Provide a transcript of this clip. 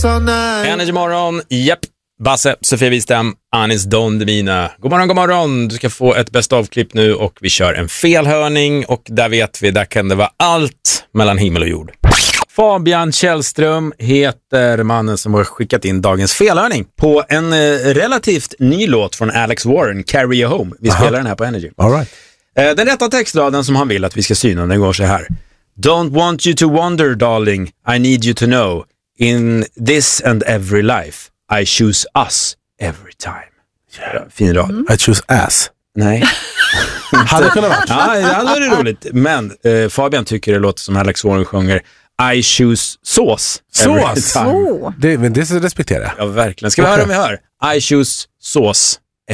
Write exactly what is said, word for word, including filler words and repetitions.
dance all night. Energy morgon, japp. Basse, Sofia Wistam, Anis Don Demina. God morgon, god morgon. Du ska få ett bäst av-klipp nu och vi kör en felhörning och där vet vi, där kan det vara allt mellan himmel och jord. Fabian Källström heter mannen som har skickat in dagens felhörning på en eh, relativt ny låt från Alex Warren, Carry You Home. Vi spelar Aha. den här på Energy. All right. eh, Den rätta textraden som han vill att vi ska syna, den går så här. Don't want you to wonder, darling, I need you to know. In this and every life I choose us every time. Ja, fin rad. Mm. I choose ass. Nej. Hade kunnat vara. Ja, det hade varit roligt. Men eh, Fabian tycker det låter som Alex Warren sjunger I choose sauce every Sås? time. Oh. Det, men det respekterar jag. Ja, verkligen. Ska vi okay. höra om vi hör? I choose sauce